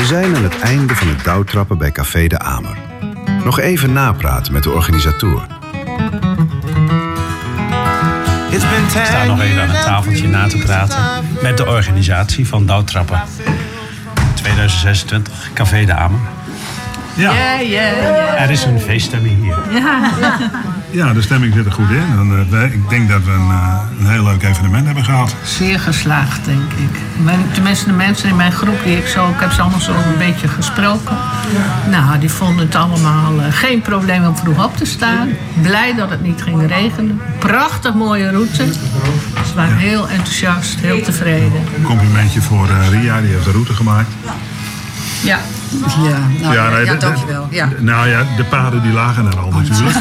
We zijn aan het einde van het douwtrappen bij Café de Amer. Nog even napraten met de organisatoren. Ik sta nog even aan het tafeltje na te praten met de organisatie van douwtrappen 2026, Café de Amer. Ja, er is een feeststemming hier. Ja, de stemming zit er goed in. Ik denk dat we een heel leuk evenement hebben gehad. Zeer geslaagd, denk ik. Tenminste, de mensen in mijn groep, ik heb ze allemaal zo een beetje gesproken. Nou, die vonden het allemaal geen probleem om vroeg op te staan. Blij dat het niet ging regenen. Prachtig mooie route. Ze waren heel enthousiast, heel tevreden. Een complimentje voor Ria, die heeft de route gemaakt. Ja. Dankjewel. Ja. Nou ja, de paden die lagen er al natuurlijk.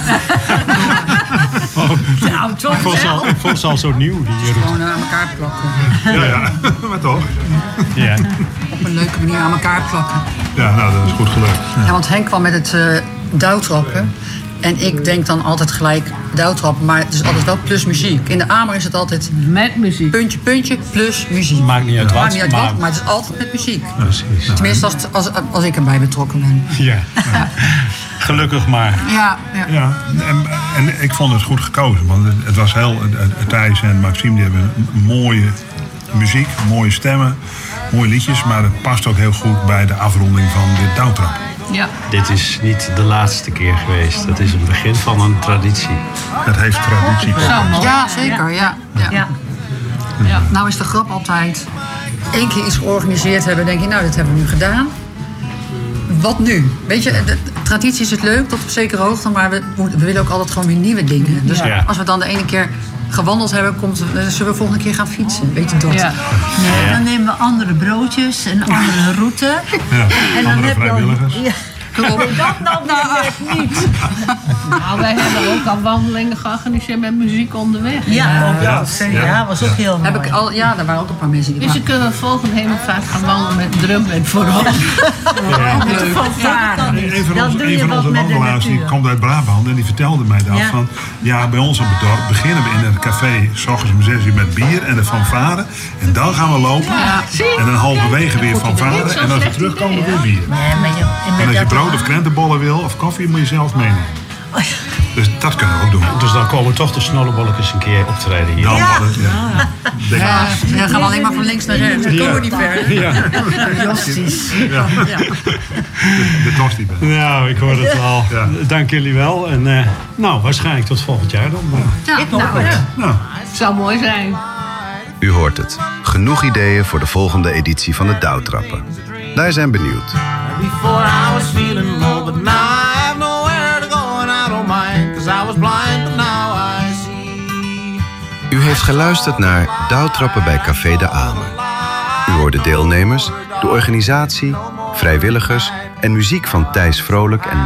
Nou, toch Ik vond ze al zo nieuw. Die gewoon aan elkaar plakken. Ja, maar toch. Ja. Op een leuke manier aan elkaar plakken. Ja, nou, dat is goed gelukt. Ja, want Henk kwam met het douwtrappen. En ik denk dan altijd gelijk douwtrappen, maar het is altijd wel plus muziek. In de Amer is het altijd met muziek. Puntje, puntje, plus muziek. Maakt niet uit wat. Maakt niet uit wat, maar het is altijd met muziek. Precies. Tenminste, als ik erbij betrokken ben. Ja. Gelukkig maar. Ja. En ik vond het goed gekozen. Want het was heel... Thijs en Maxime die hebben mooie muziek, mooie stemmen, mooie liedjes. Maar het past ook heel goed bij de afronding van dit douwtrappen. Ja. Dit is niet de laatste keer geweest. Het is het begin van een traditie. Het heeft traditie. Ja, zeker. Ja. Nou is de grap altijd... 1 keer iets georganiseerd hebben, denk je, nou, dat hebben we nu gedaan. Wat nu? Weet je, de traditie is het leuk tot op zekere hoogte, maar we willen ook altijd gewoon weer nieuwe dingen. Dus als we dan de ene keer gewandeld hebben, zullen we volgende keer gaan fietsen. Weet je dat? Ja. Nee, dan nemen we andere broodjes, een andere route. Ja, En dan andere heb je vrijwilligers. dat nou niet. Nou, wij hebben ook al wandelingen georganiseerd met muziek onderweg. Ja, was ook heel mooi. Daar waren ook een paar mensen die Dus dan kunnen we volgende hemelvaart gaan wandelen met drumband voorop. Een van onze wandelaars die komt uit Brabant en die vertelde mij dat van... Ja, bij ons op het dorp beginnen we in een café 's ochtends om 6 uur met bier en de fanfare. En dan gaan we lopen. En dan halverwege weer fanfare. En als we terugkomen weer bier. En als je brood of krentenbollen wil of koffie, moet je zelf meenemen. Dus dat kunnen we ook doen. Dus dan komen toch de snollebolletjes een keer optreden hier. Dan gaan we alleen maar van links naar rechts. Dan komen we niet ver. De tosti bent. Nou, ik hoor het al. Ja. Dank jullie wel. En waarschijnlijk tot volgend jaar dan. Het zou mooi zijn. U hoort het. Genoeg ideeën voor de volgende editie van de douwtrappen. Wij zijn benieuwd. Before I was feeling low, but now I have nowhere to go and I don't mind, 'cause I was blind, but now I see. U heeft geluisterd naar Douwtrappen bij Café de Amer. U hoorde deelnemers, de organisatie, vrijwilligers en muziek van Thijs Vrolijk en